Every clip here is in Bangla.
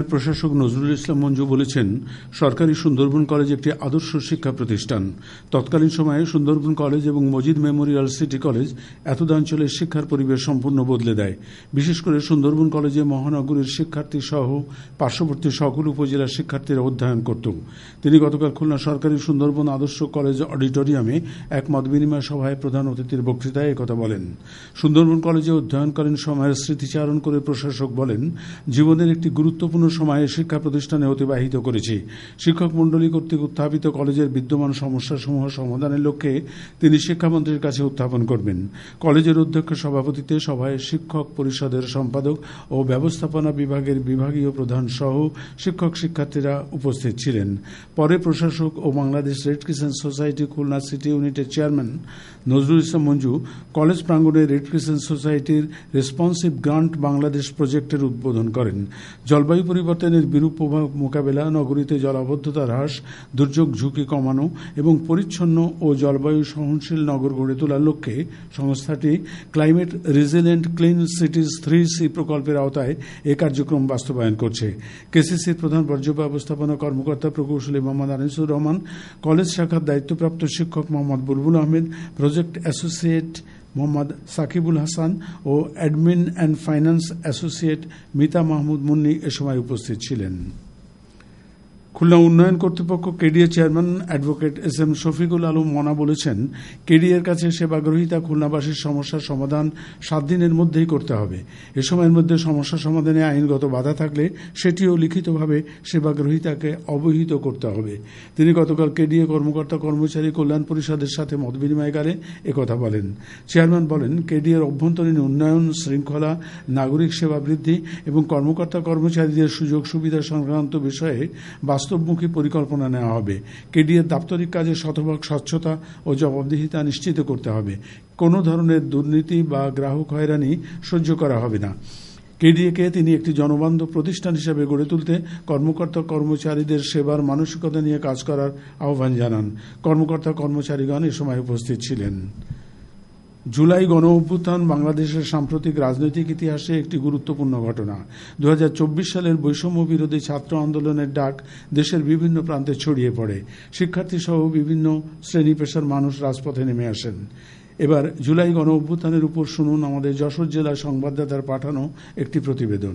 প্রশাসক নজরুল ইসলাম মঞ্জু বলেছেন, সরকারি সুন্দরবন কলেজ একটি আদর্শ শিক্ষা প্রতিষ্ঠান। তৎকালীন সময়ে সুন্দরবন কলেজ এবং মজিদ মেমোরিয়াল সিটি কলেজ এতদাঞ্চলের শিক্ষার পরিবেশ সম্পূর্ণ বদলে দেয়। বিশেষ করে সুন্দরবন কলেজে মহানগরীর শিক্ষার্থী সহ পার্শ্ববর্তী সকল উপজেলার শিক্ষার্থীরা অধ্যয়ন করত। তিনি গতকাল খুলনা সরকারি সুন্দরবন আদর্শ কলেজ অডিটোরিয়ামে এক মত বিনিময় সভায় প্রধান অতিথির বক্তৃতায় একথা বলেন। সুন্দরবন কলেজে অধ্যয়নকালীন সময়ের স্মৃতিচারণ করে প্রশাসক বলেন, জীবনের একটি গুরুত্বপূর্ণ সময়ে শিক্ষা প্রতিষ্ঠানে অতিবাহিত করেছি। শিক্ষক মন্ডলী কর্তৃক উত্থাপিত কলেজের বিদ্যমান সমস্যাসমূহ সমাধানের লক্ষ্যে তিনি শিক্ষামন্ত্রীর কাছে উত্থাপন করবেন। কলেজের অধ্যক্ষ সভাপতিত্বে সভায় শিক্ষক পরিষদের সম্পাদক ও ব্যবস্থাপনা বিভাগের বিভাগীয় প্রধান সহ শিক্ষক শিক্ষার্থীরা উপস্থিত ছিলেন। পরে প্রশাসক ও Bangladesh red crescent society Khulna city ইউনিটের চেয়ারম্যান নজরুল ইসলাম মঞ্জু কলেজ প্রাঙ্গণে রেড ক্রিসেন্ট সোসাইটির রেসপন্সিভ গ্রান্ট বাংলাদেশ প্রজেক্টের উদ্বোধন করেন। জলবায়ু পরিবর্তনের বিরূপ প্রভাব মোকাবেলা, নগরীতে জলাবদ্ধতা হ্রাস, দুর্যোগ ঝুঁকি কমানো এবং পরিচ্ছন্ন ও জলবায়ু সহনশীল নগর গড়ে তোলার লক্ষ্যে সংস্থাটি ক্লাইমেট রেজিলিয়েন্ট ক্লিন সিটিজ 3C প্রকল্পের আওতায় এ কার্যক্রম বাস্তবায়ন করছে। কেসিসির প্রধান বর্জ্য ব্যবস্থাপনা কর্মকর্তা প্রকৌশলী মোহাম্মদ আনিসুর রহমান, কলেজ শাখার দায়িত্বপ্রাপ্ত শিক্ষক মোহাম্মদ বুলবুল Ahmed, project associate Mohammad Shakibul Hasan O admin and finance associate Mita Mahmud Munni এ সময় উপস্থিত ছিলেন। খুলনা উন্নয়ন কর্তৃপক্ষ KDA chairman advocate SM Shafiqul Alam মনা বলেছেন, কেডিএর কাছে সেবাগ্রহীতা খুলনাবাসীর সমস্যার সমাধান 7 দিনের মধ্যেই করতে হবে। এ সময়ের মধ্যে সমস্যা সমাধানে আইনগত বাধা থাকলে সেটিও লিখিতভাবে সেবাগ্রহীতাকে অবহিত করতে হবে। তিনি গতকাল কেডিএ কর্মকর্তা কর্মচারী কল্যাণ পরিষদের সাথে মতবিনিময়কালে একথা বলেন। চেয়ারম্যান বলেন, কেডিএর অভ্যন্তরীণ উন্নয়ন, শৃঙ্খলা, নাগরিক সেবা বৃদ্ধি এবং কর্মকর্তা কর্মচারীদের সুযোগ সুবিধা সংক্রান্ত বিষয়ে বাস্তবমুখী পরিকল্পনা নেওয়া হবে। কেডিএর দাপ্তরিক কাজে শতভাগ স্বচ্ছতা ও জবাবদিহিতা নিশ্চিত করতে হবে। কোনো ধরনের দুর্নীতি বা গ্রাহক হয়রানি সহ্য করা হবে না। কেডিএকে তিনি একটি জনবান্ধব প্রতিষ্ঠান হিসেবে গড়ে তুলতে কর্মকর্তা কর্মচারীদের সেবার মানসিকতা নিয়ে কাজ করার আহ্বান জানান। কর্মকর্তা কর্মচারীগণ এ সময় উপস্থিত ছিলেন। জুলাই গণ অভ্যুত্থান বাংলাদেশের সাম্প্রতিক রাজনৈতিক ইতিহাসে একটি গুরুত্বপূর্ণ ঘটনা। 2024 সালের বৈষম্য বিরোধী ছাত্র আন্দোলনের ডাক দেশের বিভিন্ন প্রান্তে ছড়িয়ে পড়ে। শিক্ষার্থী সহ বিভিন্ন শ্রেণী পেশার মানুষ রাজপথে নেমে আসেন। এবার জুলাই গণ অভ্যুত্থানের উপর শুনুন আমাদের যশোর জেলা সংবাদদাতার পাঠানো একটি প্রতিবেদন।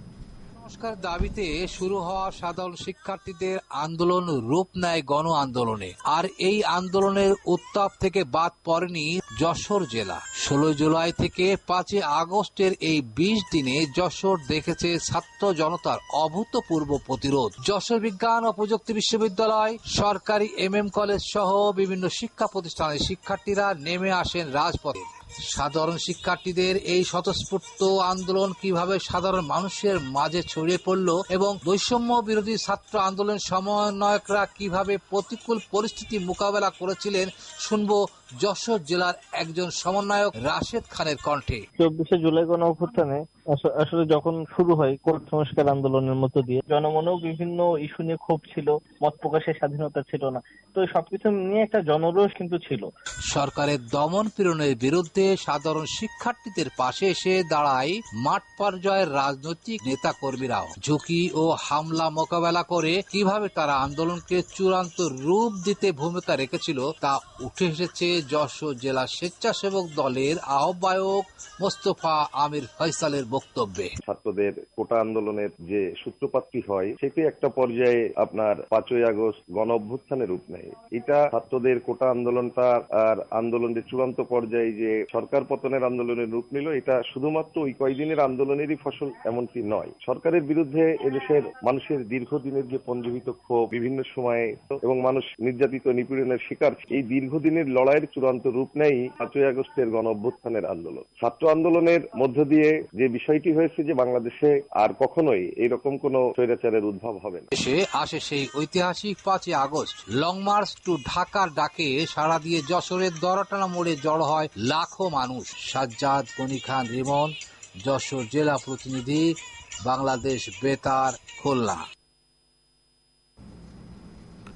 সংস্কার দাবিতে শুরু হওয়া সাধারণ শিক্ষার্থীদের আন্দোলন রূপ নেয় গণ আন্দোলনে। আর এই আন্দোলনের উত্তাপ থেকে বাদ পড়েনি যশোর জেলা। 16 জুলাই থেকে 5 আগস্টের এই 20 দিনে যশোর দেখেছে ছাত্র জনতার অভূতপূর্ব প্রতিরোধ। যশোর বিজ্ঞান ও প্রযুক্তি বিশ্ববিদ্যালয়, সরকারি MM কলেজ সহ বিভিন্ন শিক্ষা প্রতিষ্ঠানের শিক্ষার্থীরা নেমে আসেন রাজপথে। সাধারণ শিক্ষার্থীদের এই স্বতঃস্ফূর্ত আন্দোলন কিভাবে সাধারণ মানুষের মাঝে ছড়িয়ে পড়ল এবং বৈষম্য বিরোধী ছাত্র আন্দোলন সমন্বয়করা কিভাবে প্রতিকূল পরিস্থিতি মোকাবেলা করেছিলেন, শুনবো যশোর জেলার একজন সমন্বয়ক রাশেদ খানের কণ্ঠে। 24 জুলাই গণ অভ্যুত্থানে আসলে যখন শুরু হয় কোর্ট সংস্কার আন্দোলনের মধ্য দিয়ে জনমনেও বিভিন্ন ইস্যু নিয়ে ক্ষোভ ছিল, মত প্রকাশের স্বাধীনতা ছিল না। তো সবকিছু নিয়ে একটা জনরোষ কিন্তু ছিল। সরকারের দমন পীড়নের বিরুদ্ধে সাধারণ শিক্ষার্থীদের পাশে এসে দাঁড়ায় মাঠ পর্যায়ের রাজনৈতিক নেতা কর্মীরাও। ঝুঁকি ও হামলা মোকাবেলা করে কিভাবে তারা আন্দোলনকে চূড়ান্ত রূপ দিতে ভূমিকা রেখেছিল তা উঠে এসেছে যশোর জেলা স্বেচ্ছাসেবক দলের আহ্বায়ক মোস্তফা আমির ফয়সালের বক্তব্যে। ছাত্রদের কোটা আন্দোলনের যে সূত্রপাতটি হয় সেটি একটা পর্যায়ে আপনার 5 আগস্ট গণ অভ্যুত্থানের রূপ নেয়। এটা ছাত্রদের কোটা আন্দোলনটা আর আন্দোলনের চূড়ান্ত পর্যায়ে যে সরকার পতনের আন্দোলনের রূপ নিল, এটা শুধুমাত্র ওই কয়েকদিনের আন্দোলনেরই ফসল এমনটি নয়। সরকারের বিরুদ্ধে এদেশের মানুষের দীর্ঘদিনের যে পঞ্জীবিত ক্ষোভ, বিভিন্ন সময়ে এবং মানুষ নির্যাতিত নিপীড়নের শিকার, এই দীর্ঘদিনের লড়াইয়ের চূড়ান্ত রূপ নেই 5 আগস্টের গণ অভ্যুত্থানের আন্দোলন। ছাত্র আন্দোলনের মধ্য দিয়ে যে বিষয়টি হয়েছে যে বাংলাদেশে আর কখনোই এইরকম কোন স্বৈরাচারের উদ্ভব হবে না। দেশে আসে সেই ঐতিহাসিক 5 আগস্ট। লং মার্চ টু ঢাকার ডাকে সাড়া দিয়ে যশোরের দরটানা মোড়ে জড়ো হয় লাখো মানুষ। সাজ্জাদ গনি খান রিমন, যশোর জেলা প্রতিনিধি, বাংলাদেশ বেতার, খুলনা।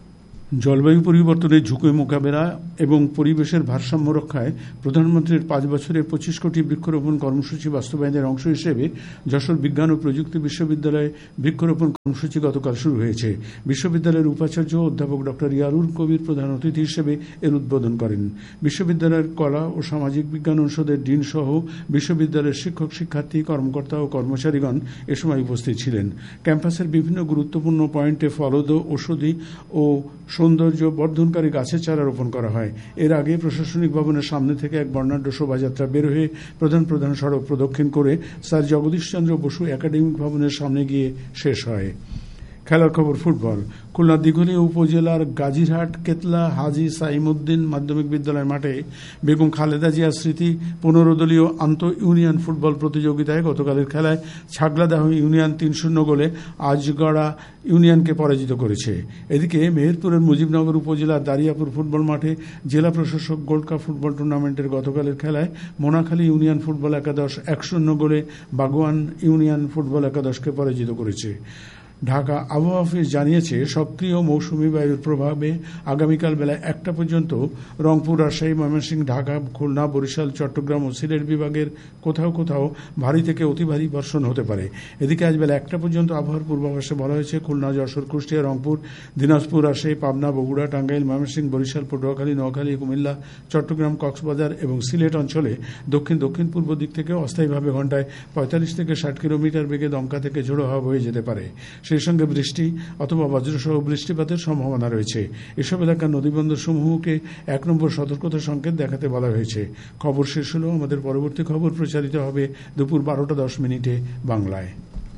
জলবায়ু পরিবর্তনের ঝুঁকি মোকাবেলা এবং পরিবেশের ভারসাম্য রক্ষায় প্রধানমন্ত্রীর 5 বছরের 25 কোটি বৃক্ষরোপণ কর্মসূচি বাস্তবায়নের অংশ হিসেবে যশোর বিজ্ঞান ও প্রযুক্তি বিশ্ববিদ্যালয়ে বৃক্ষরোপণ কর্মসূচি গতকাল শুরু হয়েছে। বিশ্ববিদ্যালয়ের উপাচার্য অধ্যাপক ডক্টর ইয়ারুল কবির প্রধান অতিথি হিসেবে এর উদ্বোধন করেন। বিশ্ববিদ্যালয়ের কলা ও সামাজিক বিজ্ঞান অনুষদের ডিন সহ বিশ্ববিদ্যালয়ের শিক্ষক, শিক্ষার্থী, কর্মকর্তা ও কর্মচারীগণ এ সময় উপস্থিত ছিলেন। ক্যাম্পাসের বিভিন্ন গুরুত্বপূর্ণ পয়েন্টে ফলদ, ঔষধি ও সৌন্দর্য বর্ধনকারী গাছের চারা রোপণ করা হয়। এর আগে প্রশাসনিক ভবনের সামনে থেকে এক বর্ণাঢ্য শোভাযাত্রা বের হয়ে প্রধান সড়ক প্রদক্ষিণ করে স্যার জগদীশচন্দ্র বসু একাডেমিক ভবনের সামনে গিয়ে শেষ হয়। খেলার খবর ফুটবল। খুলনা দিঘলিয়া উপজেলার গাজীরহাট কেতলা হাজী সাইমুদ্দিন মাধ্যমিক বিদ্যালয় মাঠে বেগম খালেদা জিয়া স্মৃতি 15 দলীয় আন্তঃ ইউনিয়ন ফুটবল প্রতিযোগিতায় গতকালের খেলায় ছাগলাদাহ ইউনিয়ন 3-0 গোলে আজগড়া ইউনিয়নকে পরাজিত করেছে। এদিকে মেহেরপুরের মুজিবনগর উপজেলার দারিয়াপুর ফুটবল মাঠে জেলা প্রশাসক গোল্ড কাপ ফুটবল টুর্নামেন্টের গতকালের খেলায় মোনাখালী ইউনিয়ন ফুটবল একাদশ 1-0 গোলে বাগোয়ান ইউনিয়ন ফুটবল একাদশকে পরাজিত করেছে। ঢাকা আবহাওয়া অফিস জানিয়েছে সক্রিয় মৌসুমী বায়ুর প্রভাবে আগামীকাল বেলা 1টা পর্যন্ত রংপুর, রাজশাহী, ময়মনসিংহ, ঢাকা, খুলনা, বরিশাল, চট্টগ্রাম ও সিলেট বিভাগের কোথাও কোথাও ভারী থেকে অতি ভারী বর্ষণ হতে পারে। এদিকে আজ বেলা 1টা পর্যন্ত আবহাওয়ার পূর্বাভাসে বলা হয়েছে খুলনা, যশোর, কুষ্টিয়া, রংপুর, দিনাজপুর, রাজশাহী, পাবনা, বগুড়া, টাঙ্গাইল, ময়মনসিংহ, বরিশাল, পটুয়াখালী, নোয়াখালী, কুমিল্লা, চট্টগ্রাম, কক্সবাজার এবং সিলেট অঞ্চলে দক্ষিণ পূর্ব দিক থেকে অস্থায়ীভাবে ঘণ্টায় 45 থেকে 60 কিলোমিটার বেগে দমকা থেকে ঝোড়ো হাওয়া বয়ে যেতে পারে। সেই সঙ্গে বৃষ্টি অথবা বজ্রসহ বৃষ্টিপাতের সম্ভাবনা রয়েছে। এসব এলাকার নদীবন্দর সমূহকে 1 নম্বর সতর্কতা সংকেত দেখাতে বলা হয়েছে। খবর শেষ হলো। আমাদের পরবর্তী খবর প্রচারিত হবে দুপুর 12টা 10 বাংলায়।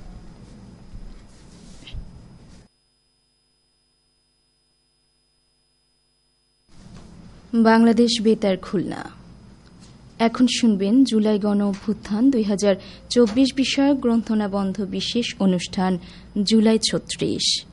বাংলাদেশ বেতার খুলনা। এখন শুনবেন জুলাই গণ অভ্যুত্থান 2024 বিষয়ক গ্রন্থনাবন্ধ বিশেষ অনুষ্ঠান জুলাই 36।